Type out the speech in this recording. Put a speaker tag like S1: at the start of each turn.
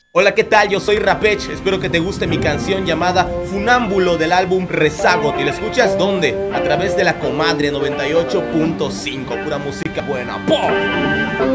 S1: Hola, ¿qué tal? Yo soy Rapech, espero que te guste mi canción llamada Funámbulo del álbum Rezago. ¿Y la escuchas dónde? A través de la Comadre 98.5, pura música buena. ¡Pum!